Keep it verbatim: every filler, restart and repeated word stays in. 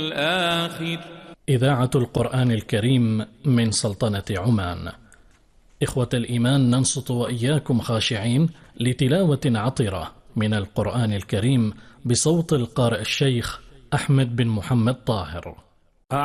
الآخر. إذاعة القرآن الكريم من سلطنة عمان. إخوة الإيمان، ننصت وإياكم خاشعين لتلاوة عطرة من القرآن الكريم بصوت القارئ الشيخ أحمد بن محمد طاهر.